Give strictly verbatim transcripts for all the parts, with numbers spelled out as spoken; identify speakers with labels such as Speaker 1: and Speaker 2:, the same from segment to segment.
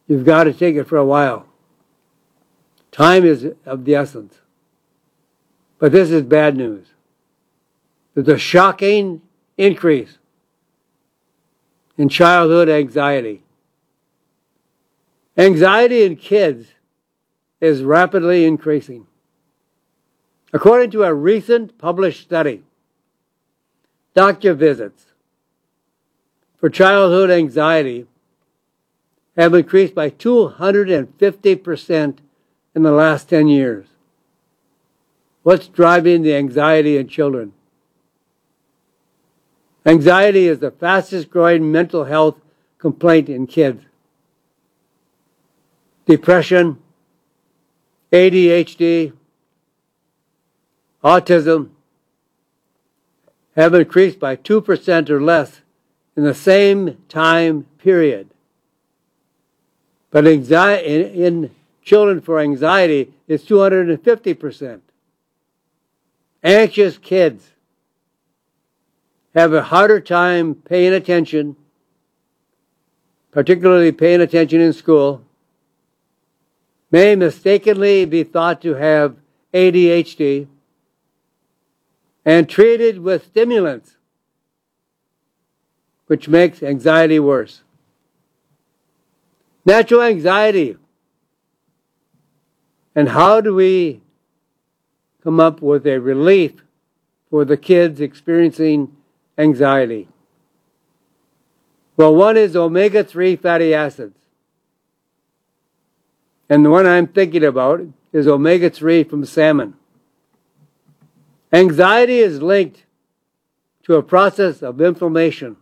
Speaker 1: you've got to take it for a while. Time is of the essence. But this is bad news. There's a shocking increase in childhood anxiety. Anxiety in kids is rapidly increasing. According to a recent published study, doctor visits for childhood anxiety have increased by two hundred fifty percent in the last ten years. What's driving the anxiety in children? Anxiety is the fastest growing mental health complaint in kids. Depression, A D H D, autism have increased by two percent or less in the same time period. But anxiety, in, in children for anxiety is two hundred fifty percent. Anxious kids have a harder time paying attention, particularly paying attention in school, may mistakenly be thought to have A D H D, and treated with stimulants, which makes anxiety worse. Natural anxiety. And how do we come up with a relief for the kids experiencing anxiety? Well, one is omega three fatty acids. And the one I'm thinking about is omega three from salmon. Anxiety is linked to a process of inflammation.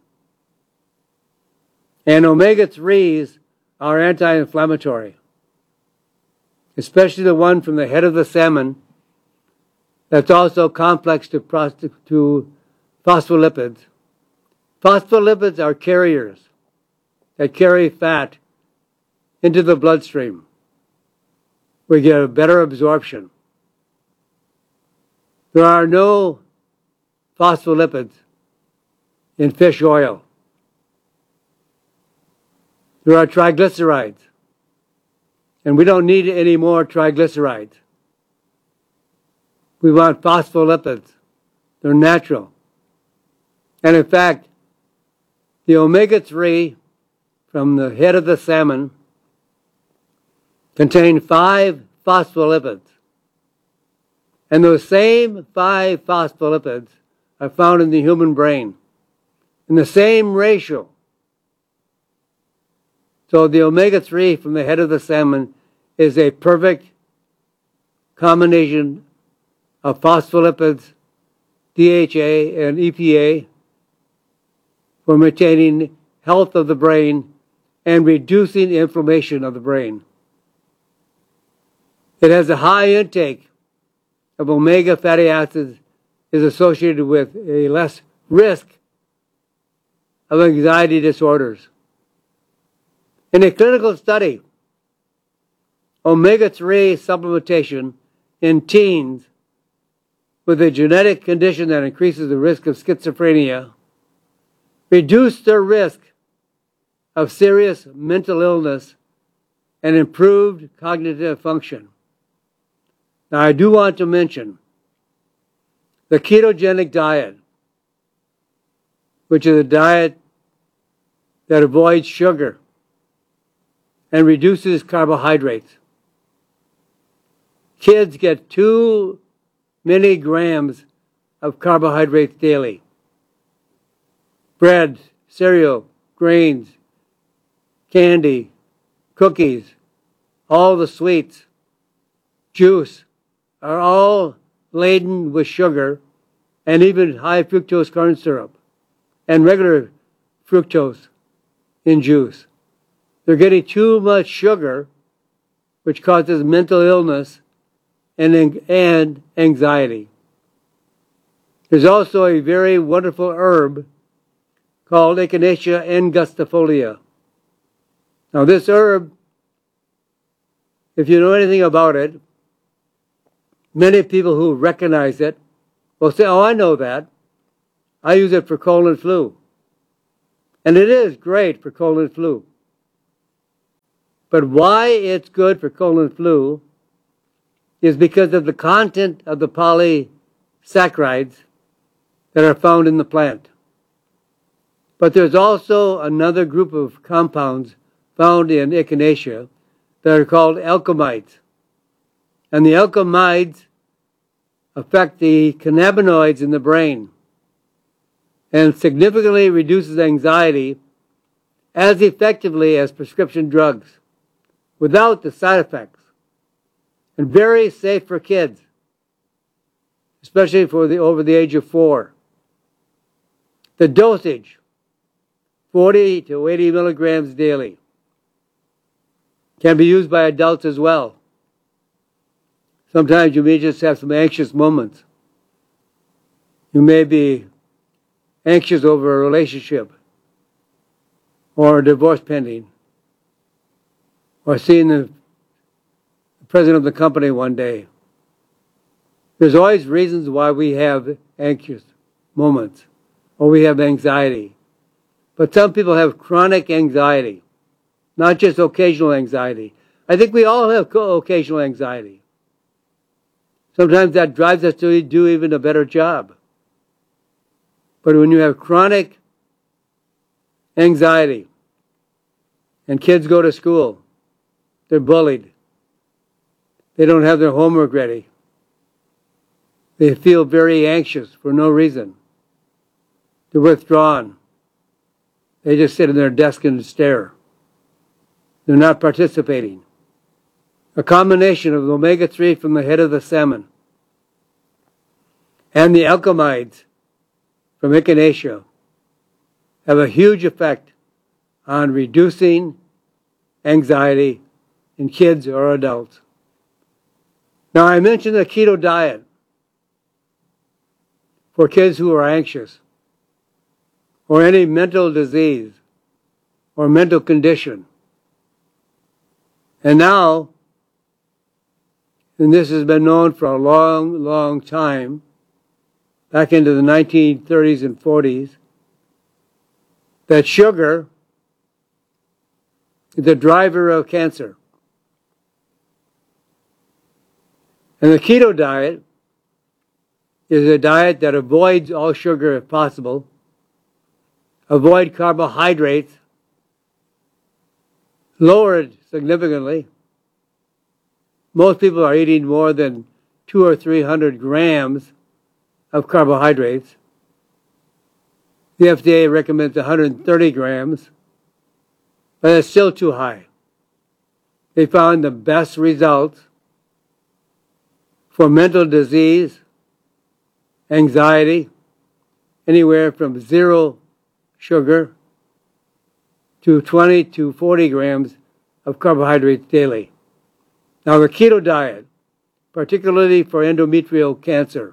Speaker 1: And omega threes are anti-inflammatory, especially the one from the head of the salmon that's also complex to, to phospholipids. Phospholipids are carriers that carry fat into the bloodstream. We get a better absorption. There are no phospholipids in fish oil. There are triglycerides, and we don't need any more triglycerides. We want phospholipids. They're natural. And in fact, the omega three from the head of the salmon contain five phospholipids. And those same five phospholipids are found in the human brain in the same ratio. So the omega three from the head of the salmon is a perfect combination of phospholipids, D H A, and E P A for maintaining health of the brain and reducing inflammation of the brain. It has a high intake of omega fatty acids is associated with a less risk of anxiety disorders. In a clinical study, omega three supplementation in teens with a genetic condition that increases the risk of schizophrenia reduced their risk of serious mental illness and improved cognitive function. Now, I do want to mention the ketogenic diet, which is a diet that avoids sugar and reduces carbohydrates. Kids get too many grams of carbohydrates daily. Bread, cereal, grains, candy, cookies, all the sweets, juice, are all laden with sugar and even high fructose corn syrup and regular fructose in juice. They're getting too much sugar, which causes mental illness and, and anxiety. There's also a very wonderful herb called Echinacea angustifolia. Now this herb, if you know anything about it, many people who recognize it will say, oh, I know that. I use it for cold and flu. And it is great for cold and flu. But why it's good for cold and flu is because of the content of the polysaccharides that are found in the plant. But there's also another group of compounds found in Echinacea that are called alkamides. And the alkamides affect the cannabinoids in the brain and significantly reduces anxiety as effectively as prescription drugs without the side effects, and very safe for kids, especially for the over the age of four. The dosage, forty to eighty milligrams daily, can be used by adults as well. Sometimes you may just have some anxious moments. You may be anxious over a relationship or a divorce pending, or seeing the president of the company one day. There's always reasons why we have anxious moments or we have anxiety. But some people have chronic anxiety, not just occasional anxiety. I think we all have occasional anxiety. Sometimes that drives us to do even a better job. But when you have chronic anxiety and kids go to school, they're bullied, they don't have their homework ready, they feel very anxious for no reason, they're withdrawn, they just sit in their desk and stare, they're not participating. A combination of omega three from the head of the salmon and the alkamides from Echinacea have a huge effect on reducing anxiety in kids or adults. Now, I mentioned the keto diet for kids who are anxious or any mental disease or mental condition. And now, and this has been known for a long, long time, back into the nineteen thirties and forties, that sugar is the driver of cancer. And the keto diet is a diet that avoids all sugar if possible, avoid carbohydrates, lower it significantly. Most people are eating more than two or three hundred grams of carbohydrates. The F D A recommends one hundred thirty grams, but it's still too high. They found the best results for mental disease, anxiety, anywhere from zero sugar to twenty to forty grams of carbohydrates daily. Now, the keto diet, particularly for endometrial cancer.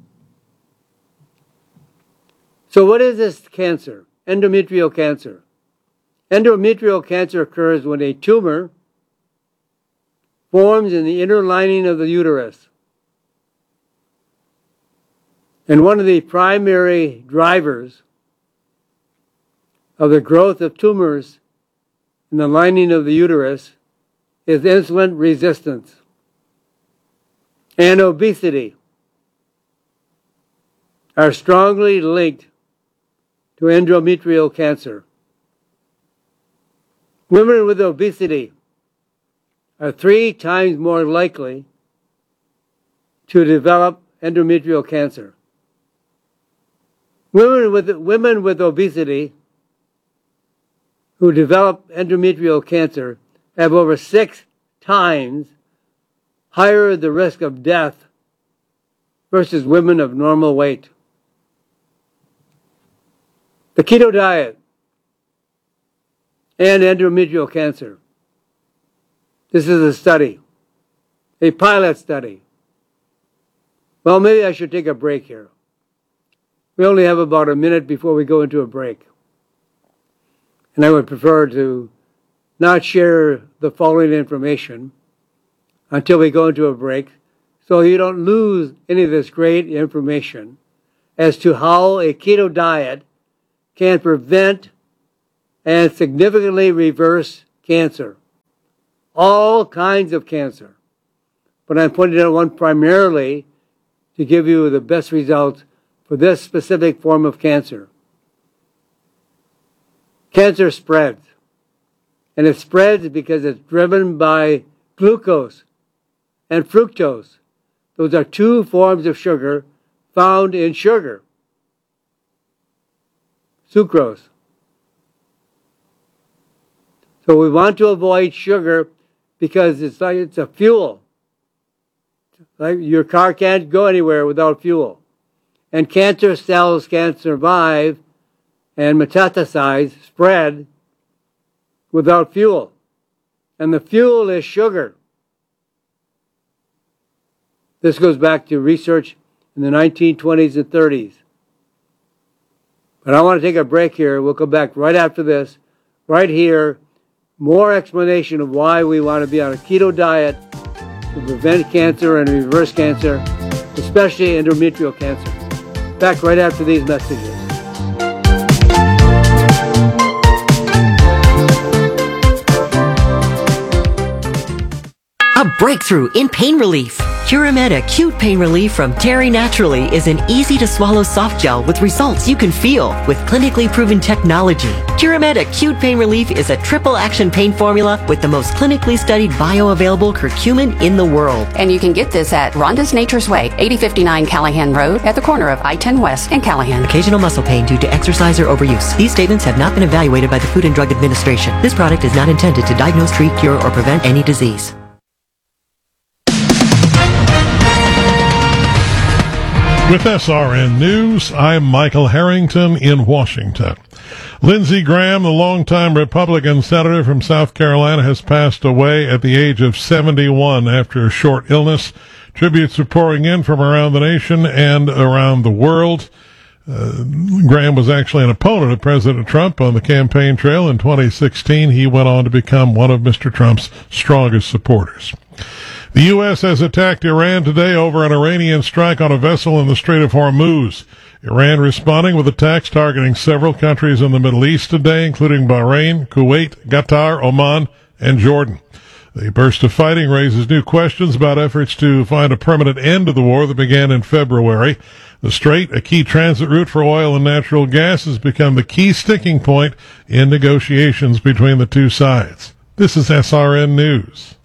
Speaker 1: So what is this cancer? Endometrial cancer. Endometrial cancer occurs when a tumor forms in the inner lining of the uterus. And one of the primary drivers of the growth of tumors in the lining of the uterus is insulin resistance and obesity are strongly linked to endometrial cancer. Women with obesity are three times more likely to develop endometrial cancer. Women with, women with obesity who develop endometrial cancer have over six times higher the risk of death versus women of normal weight. The keto diet and endometrial cancer. This is a study, a pilot study. Well, maybe I should take a break here. We only have about a minute before we go into a break. And I would prefer to not share the following information until we go into a break, so you don't lose any of this great information as to how a keto diet can prevent and significantly reverse cancer. all kinds of cancer. But I'm putting it one primarily to give you the best results for this specific form of cancer. Cancer spreads. And it spreads because it's driven by glucose and fructose. Those are two forms of sugar found in sugar. Sucrose. So we want to avoid sugar because it's like it's a fuel. Like your car can't go anywhere without fuel. And cancer cells can survive and metastasize, spread, without fuel. And the fuel is sugar. This goes back to research in the nineteen twenties and thirties. But I want to take a break here. We'll come back right after this. Right here, more explanation of why we want to be on a keto diet to prevent cancer and reverse cancer, especially endometrial cancer. Back right after these messages.
Speaker 2: A breakthrough in pain relief. Curamed Acute Pain Relief from Terry Naturally is an easy-to-swallow soft gel with results you can feel with clinically proven technology. Curamed Acute Pain Relief is a triple-action pain formula with the most clinically studied bioavailable curcumin in the world.
Speaker 3: And you can get this at Rhonda's Nature's Way, eighty fifty-nine Callahan Road at the corner of I ten West and Callahan.
Speaker 2: Occasional muscle pain due to exercise or overuse. These statements have not been evaluated by the Food and Drug Administration. This product is not intended to diagnose, treat, cure, or prevent any disease.
Speaker 4: With S R N News, I'm Michael Harrington in Washington. Lindsey Graham, the longtime Republican senator from South Carolina, has passed away at the age of seventy-one after a short illness. Tributes are pouring in from around the nation and around the world. Uh, Graham was actually an opponent of President Trump on the campaign trail in twenty sixteen. He went on to become one of Mister Trump's strongest supporters. The U S has attacked Iran today over an Iranian strike on a vessel in the Strait of Hormuz. Iran responding with attacks targeting several countries in the Middle East today, including Bahrain, Kuwait, Qatar, Oman, and Jordan. The burst of fighting raises new questions about efforts to find a permanent end to the war that began in February. The Strait, a key transit route for oil and natural gas, has become the key sticking point in negotiations between the two sides. This is S R N News.